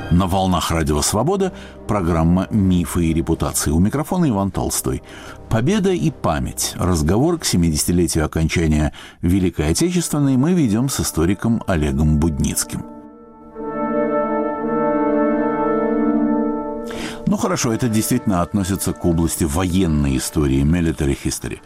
На волнах Радио Свобода программа «Мифы и репутации». У микрофона Иван Толстой. Победа и память. Разговор к 70-летию окончания Великой Отечественной мы ведем с историком Олегом Будницким. Ну хорошо, это действительно относится к области военной истории, military history.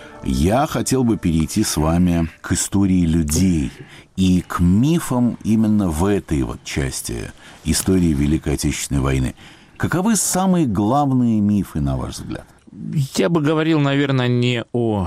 Я хотел бы перейти с вами к истории людей и к мифам именно в этой вот части истории Великой Отечественной войны. Каковы самые главные мифы, на ваш взгляд? Я бы говорил, наверное, не о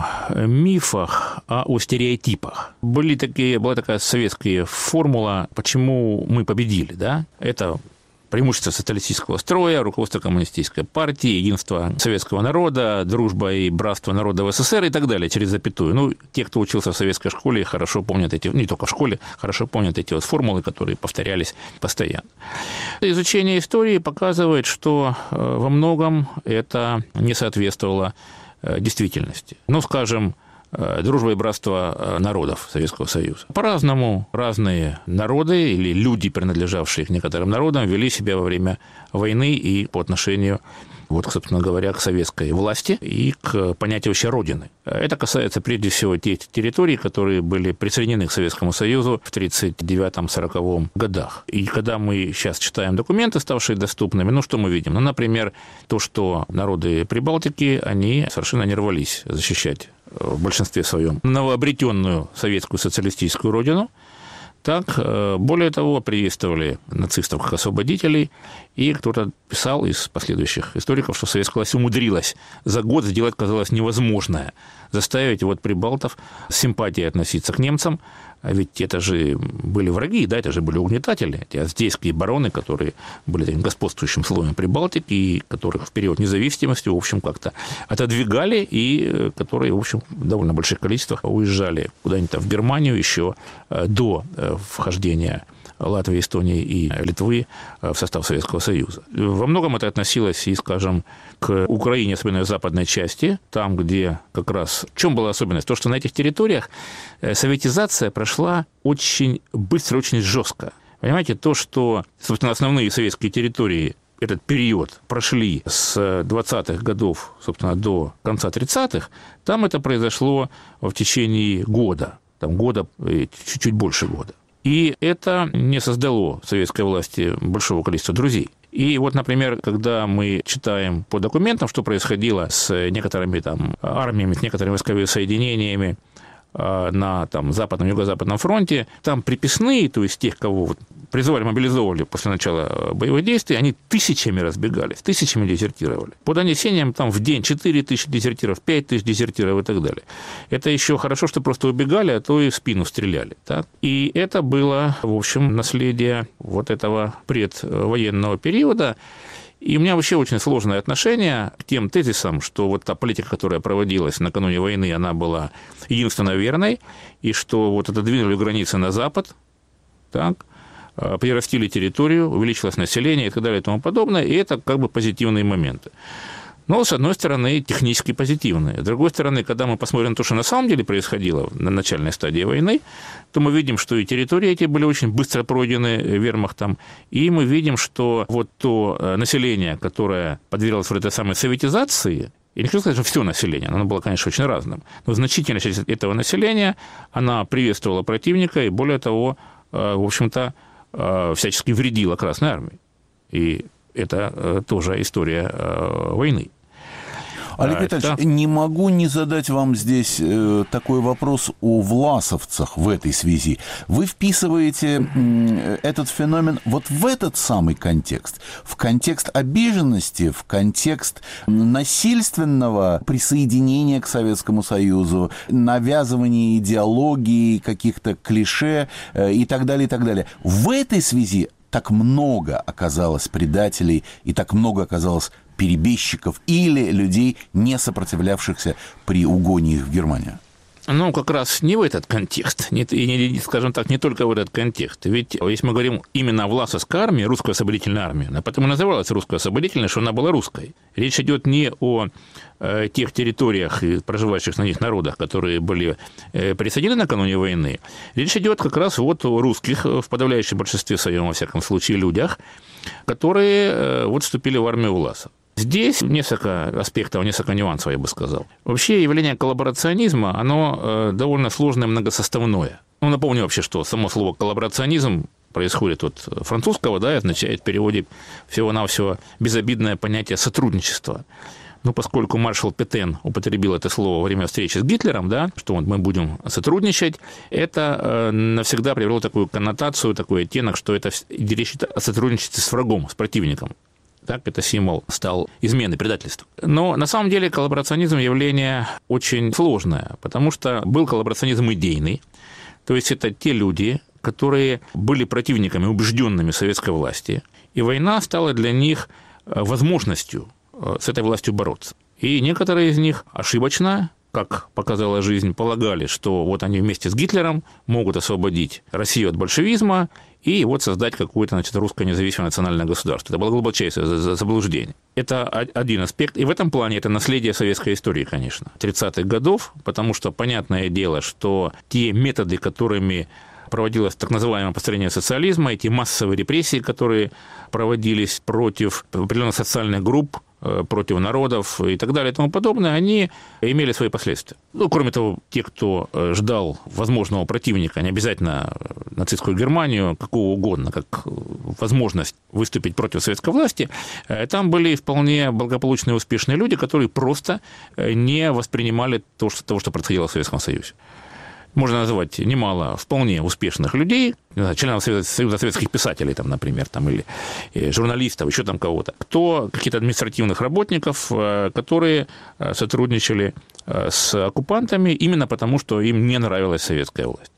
мифах, а о стереотипах. Была такая советская формула, почему мы победили, да? Это преимущество социалистического строя, руководство коммунистической партии, единство советского народа, дружба и братство народов СССР и так далее, через запятую. Ну, те, кто учился в советской школе, хорошо помнят не только в школе, хорошо помнят эти вот формулы, которые повторялись постоянно. Изучение истории показывает, что во многом это не соответствовало действительности. Ну, скажем, дружба и братство народов Советского Союза. По-разному разные народы или люди, принадлежавшие к некоторым народам, вели себя во время войны и по отношению, собственно говоря, к советской власти и к понятию вообще Родины. Это касается прежде всего тех территорий, которые были присоединены к Советскому Союзу в 1939-1940 годах. И когда мы сейчас читаем документы, ставшие доступными, что мы видим? Например, то, что народы Прибалтики, они совершенно не рвались защищать в большинстве своем новообретенную советскую социалистическую родину. Так, более того, приветствовали нацистов как освободителей, и кто-то писал из последующих историков, что советская власть умудрилась за год сделать, казалось, невозможное, заставить прибалтов с симпатией относиться к немцам, а ведь это же были враги, да, это же были угнетатели, эти ацтейские бароны, которые были таким господствующим слоем Прибалтики, и которых в период независимости, в общем, как-то отодвигали, и которые, в общем, в довольно больших количествах уезжали куда-нибудь в Германию еще до вхождения Латвии, Эстонии и Литвы в состав Советского Союза. Во многом это относилось и, скажем, к Украине, особенно в западной части, там, где как раз... В чем была особенность? То, что на этих территориях советизация прошла очень быстро, очень жестко. Понимаете, то, что, собственно, основные советские территории этот период прошли с 20-х годов, собственно, до конца 30-х, там это произошло в течение года, чуть-чуть больше года. И это не создало советской власти большого количества друзей. И например, когда мы читаем по документам, что происходило с некоторыми армиями, с некоторыми войсковыми соединениями на Западном, Юго-Западном фронте, там приписные, то есть тех, кого призывали, мобилизовывали после начала боевых действий, они тысячами разбегались, тысячами дезертировали. По донесениям в день 4 тысячи дезертиров, 5 тысяч дезертиров и так далее. Это еще хорошо, что просто убегали, а то и в спину стреляли. Так? И это было, в общем, наследие этого предвоенного периода. И у меня вообще очень сложное отношение к тем тезисам, что та политика, которая проводилась накануне войны, она была единственно верной, и что отодвинули границы на запад, так, прирастили территорию, увеличилось население и так далее и тому подобное, и это позитивные моменты. Но, с одной стороны, технически позитивные. С другой стороны, когда мы посмотрим на то, что на самом деле происходило на начальной стадии войны, то мы видим, что и территории эти были очень быстро пройдены вермахтом, и мы видим, что то население, которое подверглось этой самой советизации, я не хочу сказать, что все население, оно было, конечно, очень разным, но значительная часть этого населения, она приветствовала противника и, более того, в общем-то, всячески вредила Красной армии. И это тоже история войны. Олег Витальевич, не могу не задать вам здесь такой вопрос о власовцах в этой связи. Вы вписываете этот феномен в этот самый контекст, в контекст обиженности, в контекст насильственного присоединения к Советскому Союзу, навязывания идеологии, каких-то клише и так далее, и так далее. В этой связи так много оказалось предателей и так много оказалось перебежчиков или людей, не сопротивлявшихся при угоне их в Германию? Как раз не в этот контекст, скажем так, не только в этот контекст. Ведь если мы говорим именно о власовской армии, русской освободительной армии, она потому и называлась русской освободительной, что она была русской. Речь идет не о тех территориях и проживающих на них народах, которые были присоединены накануне войны. Речь идет как раз о русских, в подавляющем большинстве своем, во всяком случае, людях, которые вот вступили в армию власов. Здесь несколько аспектов, несколько нюансов, я бы сказал. Вообще явление коллаборационизма, оно довольно сложное, многосоставное. Напомню вообще, что само слово «коллаборационизм» происходит от французского, да, и означает в переводе всего-навсего безобидное понятие сотрудничества. Поскольку маршал Петен употребил это слово во время встречи с Гитлером, да, что мы будем сотрудничать, это навсегда приобрело такую коннотацию, такой оттенок, что это речь идет о сотрудничестве с врагом, с противником. Так, это символ стал измены, предательства. Но на самом деле коллаборационизм явление очень сложное, потому что был коллаборационизм идейный, то есть это те люди, которые были противниками, убежденными советской власти, и война стала для них возможностью с этой властью бороться. И некоторые из них ошибочно, как показала жизнь, полагали, что вот они вместе с Гитлером могут освободить Россию от большевизма и вот создать какое-то, русское независимое национальное государство. Это было глубочайшее заблуждение. Это один аспект. И в этом плане это наследие советской истории, конечно, 30-х годов, потому что понятное дело, что те методы, которыми проводилось так называемое построение социализма, эти массовые репрессии, которые проводились против определенных социальных групп, против народов и так далее и тому подобное, они имели свои последствия. Кроме того, те, кто ждал возможного противника, не обязательно нацистскую Германию, какого угодно, как возможность выступить против советской власти, там были вполне благополучные и успешные люди, которые просто не воспринимали того, что происходило в Советском Союзе. Можно назвать немало вполне успешных людей, членов Союза советских писателей, например, или журналистов, еще кого-то, каких-то административных работников, которые сотрудничали с оккупантами именно потому, что им не нравилась советская власть.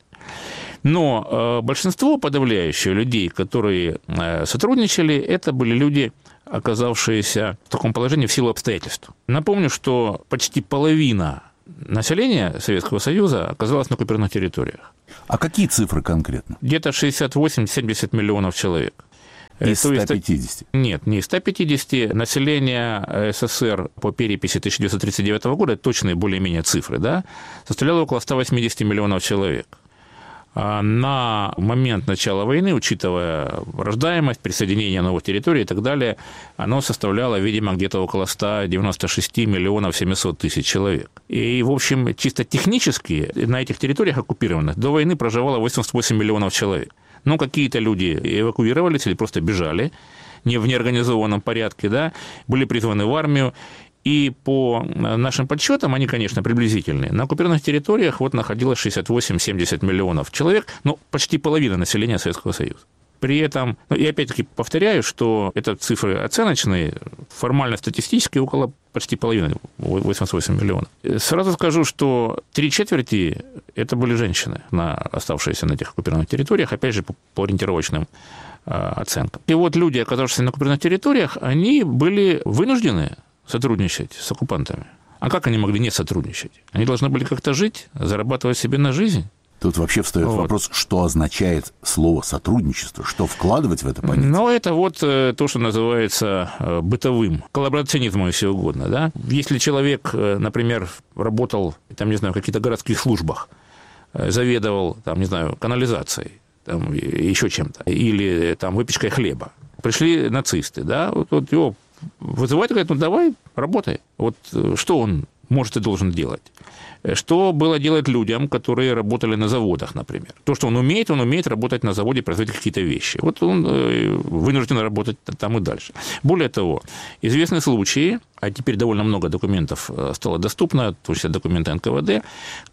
Но большинство подавляющее людей, которые сотрудничали, это были люди, оказавшиеся в таком положении в силу обстоятельств. Напомню, что почти половина население Советского Союза оказалось на оккупированных территориях. А какие цифры конкретно? Где-то 68-70 миллионов человек. Из 150? Нет, не из 150. Население СССР по переписи 1939 года, точные более-менее цифры, да, составляло около 180 миллионов человек. А на момент начала войны, учитывая рождаемость, присоединение новых территорий и так далее, оно составляло, видимо, где-то около 196 миллионов 700 тысяч человек. И, в общем, чисто технически на этих территориях оккупированных до войны проживало 88 миллионов человек. Но какие-то люди эвакуировались или просто бежали не в неорганизованном порядке, да, были призваны в армию. И по нашим подсчетам, они, конечно, приблизительные, на оккупированных территориях находилось 68-70 миллионов человек, почти половина населения Советского Союза. При этом, и опять-таки повторяю, что это цифры оценочные, формально статистически около почти половины, 88 миллионов. Сразу скажу, что 3/4 это были женщины, оставшиеся на этих оккупированных территориях, опять же, по ориентировочным оценкам. И люди, оказавшиеся на оккупированных территориях, они были вынуждены сотрудничать с оккупантами. А как они могли не сотрудничать? Они должны были как-то жить, зарабатывать себе на жизнь. Тут вообще встает вопрос, что означает слово «сотрудничество», что вкладывать в это понятие? Это то, что называется бытовым коллаборационизмом, если угодно. Да? Если человек, например, работал в каких-то городских службах, заведовал, канализацией, еще чем-то, или выпечкой хлеба, пришли нацисты, да, его вызывают и говорят, давай, работай. Что он может и должен делать? Что было делать людям, которые работали на заводах, например? То, что он умеет работать на заводе, производить какие-то вещи. Он вынужден работать там и дальше. Более того, известны случаи, а теперь довольно много документов стало доступно, в том числе документы НКВД,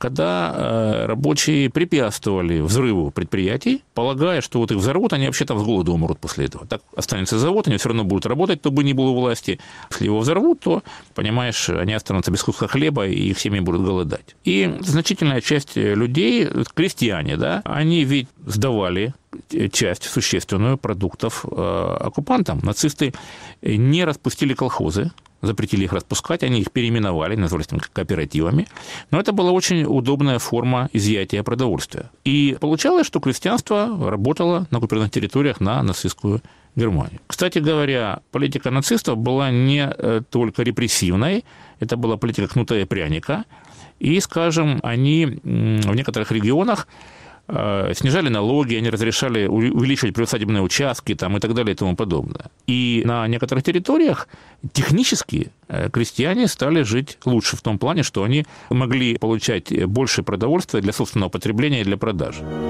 когда рабочие препятствовали взрыву предприятий, полагая, что их взорвут, они вообще с голоду умрут после этого. Так останется завод, они все равно будут работать, кто бы ни был у власти. Если его взорвут, то, понимаешь, они останутся без куска хлеба, и их семьи будут голодать. И значительная часть людей, крестьяне, да, они ведь сдавали часть существенную продуктов оккупантам. Нацисты не распустили колхозы, запретили их распускать, они их переименовали, назвались кооперативами. Но это была очень удобная форма изъятия продовольствия. И получалось, что крестьянство работало на оккупированных территориях на нацистскую Германию. Кстати говоря, политика нацистов была не только репрессивной, это была политика кнута и пряника. И, скажем, они в некоторых регионах снижали налоги, они разрешали увеличивать приусадебные участки там, и так далее и тому подобное. И на некоторых территориях технически крестьяне стали жить лучше в том плане, что они могли получать больше продовольствия для собственного потребления и для продажи.